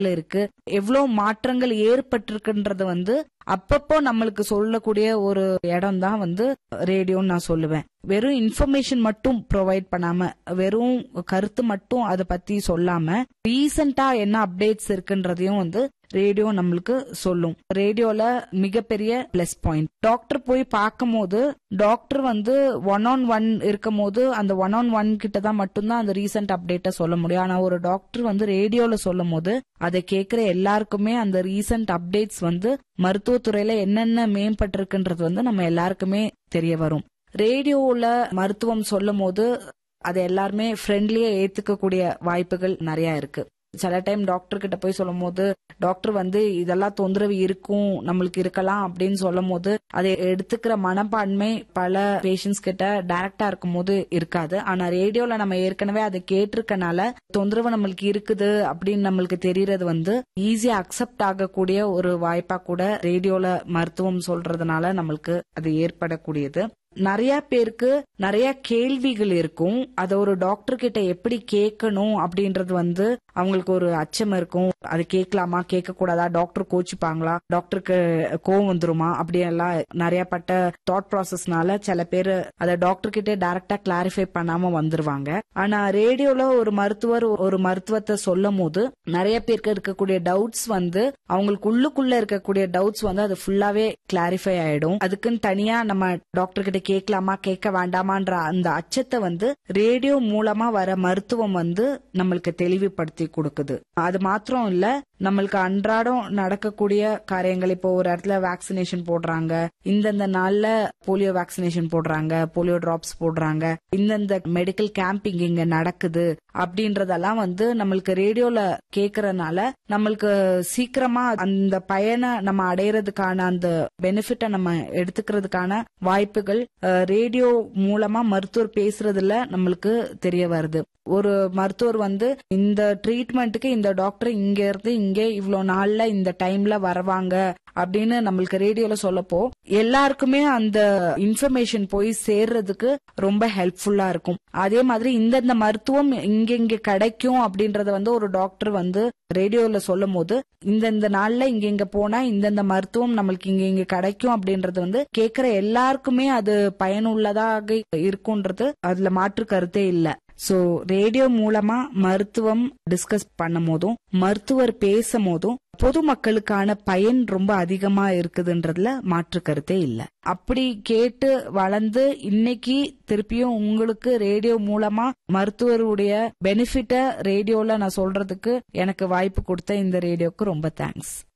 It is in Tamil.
இருக்கு, எவ்வளவு மாற்றங்கள் ஏற்பட்டிருக்குன்றது அப்பப்போ நம்மளுக்கு சொல்லக்கூடிய ஒரு இடம் தான் ரேடியோன்னு நான் சொல்லுவேன். வெறும் இன்ஃபர்மேஷன் மட்டும் ப்ரொவைட் பண்ணாம, வெறும் கருத்து மட்டும் அதை பத்தி சொல்லாம, ரீசெண்டா என்ன அப்டேட்ஸ் இருக்குன்றதையும் ரேடியோ நம்மளுக்கு சொல்லும். ரேடியோல மிகப்பெரிய பிளஸ் பாயிண்ட், டாக்டர் போய் பார்க்கும் போது டாக்டர் 1-on-1 இருக்கும் போது அந்த 1-on-1 கிட்டதான் மட்டும்தான் அந்த ரீசெண்ட் அப்டேட்ட சொல்ல முடியும். ஆனா ஒரு டாக்டர் ரேடியோல சொல்லும் போது அதை கேட்கிற எல்லாருக்குமே அந்த ரீசெண்ட் அப்டேட்ஸ் மருத்துவத்துறையில என்னென்ன மேம்பட்டிருக்குன்றது நம்ம எல்லாருக்குமே தெரிய வரும். ரேடியோல மருத்துவம் சொல்லும் போது அதை எல்லாருமே ஃப்ரெண்ட்லியா ஏத்துக்க கூடிய வாய்ப்புகள் நிறைய இருக்கு. சில டைம் டாக்டர் கிட்ட போய் சொல்லும் போது டாக்டர் இதெல்லாம் தொந்தரவு இருக்கும், நம்மளுக்கு இருக்கலாம் அப்படின்னு சொல்லும் போது அதை எடுத்துக்கிற மனப்பான்மை பல பேஷண்ட்ஸ் கிட்ட டைரக்டா இருக்கும் போது இருக்காது. ஆனா ரேடியோல நம்ம ஏற்கனவே அதை கேட்டிருக்கனால தொந்தரவு நம்மளுக்கு இருக்குது அப்படின்னு நம்மளுக்கு தெரியறது ஈஸியா அக்செப்ட் ஆகக்கூடிய ஒரு வாய்ப்பா கூட ரேடியோல மருத்துவம் சொல்றதுனால நம்மளுக்கு அது ஏற்படக்கூடியது. நிறைய பேருக்கு நிறைய கேள்விகள் இருக்கும், அத ஒரு டாக்டர் கிட்ட எப்படி கேட்கணும் அப்படின்றது அவங்களுக்கு ஒரு அச்சம் இருக்கும். அது கேட்கலாமா கேட்க கூடாதா, டாக்டர் கோச்சிப்பாங்களா, டாக்டருக்கு கோவம் வந்துருமா, அப்படியெல்லாம் நிறைய பட்ட தாட் ப்ராசஸ்னால சில பேர் அத டாக்டர் கிட்ட டைரக்டா கிளாரிஃபை பண்ணாம வந்துருவாங்க. ஆனா ரேடியோல ஒரு மருத்துவர் ஒரு மருத்துவத்தை சொல்லும் போது நிறைய பேருக்கு இருக்கக்கூடிய டவுட்ஸ் அவங்களுக்கு உள்ளுக்குள்ள இருக்கக்கூடிய டவுட்ஸ் அது ஃபுல்லாவே கிளாரிஃபை ஆயிடும். அதுக்குன்னு தனியா நம்ம டாக்டர் கிட்ட கேட்கலாமா கேட்க வேண்டாமான்ற அந்த அச்சத்தை ரேடியோ மூலமா வர மருத்துவம் நம்மளுக்கு தெளிவுபடுத்தி கொடுக்குது. அது மாத்திரம் இல்ல, நம்மளுக்கு அன்றாடம் நடக்கக்கூடிய காரியங்கள், இப்போ ஒரு இடத்துல வேக்சினேஷன் போடுறாங்க, இந்தந்த நாள்ல போலியோ வேக்சினேஷன் போடுறாங்க, போலியோ டிராப்ஸ் போடுறாங்க, இந்தந்த மெடிக்கல் கேம்பிங் இங்க நடக்குது அப்படின்றதெல்லாம் நம்மளுக்கு ரேடியோல கேக்குறதுனால நம்மளுக்கு சீக்கிரமா அந்த பயனை நம்ம அடையறதுக்கான அந்த பெனிஃபிட்ட நம்ம எடுத்துக்கிறதுக்கான வாய்ப்புகள் ரேடியோ மூலமா மருத்துவர் பேசுறதுல நம்மளுக்கு தெரிய வருது. ஒரு மருத்துவர் இந்த ட்ரீட்மெண்ட்டுக்கு இந்த டாக்டர் இங்க இருந்து இங்கே இவ்வளவு நாள்ல இந்த டைம்ல வருவாங்க அப்படின்னு நம்மளுக்கு ரேடியோல சொல்லப்போ எல்லாருக்குமே அந்த இன்ஃபர்மேஷன் போய் சேர்றதுக்கு ரொம்ப ஹெல்ப்ஃபுல்லா இருக்கும். அதே மாதிரி இந்தந்த மருத்துவம் இங்க கிடைக்கும் அப்படின்றத ஒரு டாக்டர் ரேடியோல சொல்லும் போது இந்த நாள்ல இங்க போனா இந்தந்த மருத்துவம் நம்மளுக்கு இங்க கிடைக்கும் அப்படின்றது கேட்கிற எல்லாருக்குமே அது பயனுள்ளதாக இருக்கும்ன்றது அதுல மாற்று கருத்தே இல்ல. சோ ரேடியோ மூலமா மருத்துவம் டிஸ்கஸ் பண்ணும் போதும் மருத்துவர் பேசும் போதும் பொதுமக்களுக்கான பயன் ரொம்ப அதிகமா இருக்குதுன்றதுல மாற்று கருத்தே இல்ல. அப்படி கேட்டு வளர்ந்து இன்னைக்கு திருப்பியும் உங்களுக்கு ரேடியோ மூலமா மருத்துவருடைய பெனிஃபிட்ட ரேடியோல நான் சொல்றதுக்கு எனக்கு வாய்ப்பு கொடுத்த இந்த ரேடியோக்கு ரொம்ப தேங்க்ஸ்.